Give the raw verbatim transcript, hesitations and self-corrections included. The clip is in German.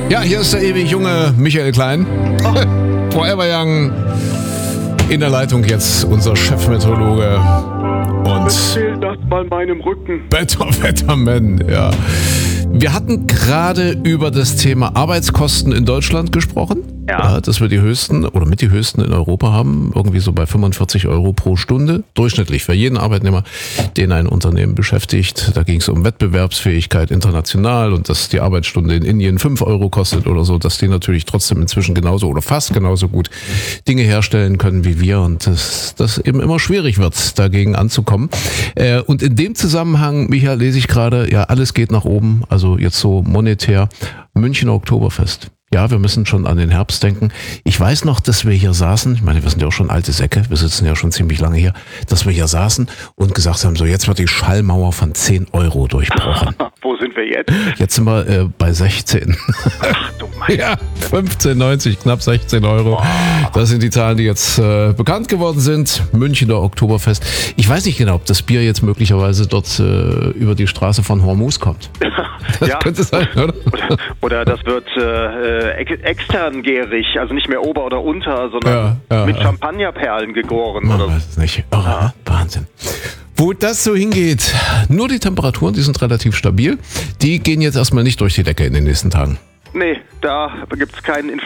Ja, hier ist der ewig junge Michael Klein. Forever Young. In der Leitung jetzt unser Chefmeteorologe und Erzähl das mal meinem Rücken. Better Wetterman, ja. Wir hatten gerade über das Thema Arbeitskosten in Deutschland gesprochen. Ja. Dass wir die höchsten oder mit die höchsten in Europa haben, irgendwie so bei fünfundvierzig Euro pro Stunde, durchschnittlich für jeden Arbeitnehmer, den ein Unternehmen beschäftigt. Da ging es um Wettbewerbsfähigkeit international und dass die Arbeitsstunde in Indien fünf Euro kostet oder so, dass die natürlich trotzdem inzwischen genauso oder fast genauso gut Dinge herstellen können wie wir und dass das eben immer schwierig wird, dagegen anzukommen. Und in dem Zusammenhang, Michael, lese ich gerade, ja, alles geht nach oben, also jetzt so monetär, Münchner Oktoberfest. Ja, wir müssen schon an den Herbst denken. Ich weiß noch, dass wir hier saßen, ich meine, wir sind ja auch schon alte Säcke, wir sitzen ja schon ziemlich lange hier, dass wir hier saßen und gesagt haben, so jetzt wird die Schallmauer von zehn Euro durchbrochen. Wo sind wir jetzt? Jetzt sind wir äh, bei sechzehn. Ach du mein Ja, fünfzehn neunzig, knapp sechzehn Euro. Das sind die Zahlen, die jetzt äh, bekannt geworden sind. Münchner Oktoberfest. Ich weiß nicht genau, ob das Bier jetzt möglicherweise dort äh, über die Straße von Hormuz kommt. Das ja. könnte sein, oder? Oder, oder das wird äh, ex- extern gärig, also nicht mehr Ober- oder Unter, sondern Ja, ja, mit ja. Champagnerperlen gegoren. Man Oder? weiß es nicht. Oh, Ja. Wahnsinn. Wo das so hingeht, nur die Temperaturen, die sind relativ stabil. Die gehen jetzt erstmal nicht durch die Decke in den nächsten Tagen. Nee, da gibt's keinen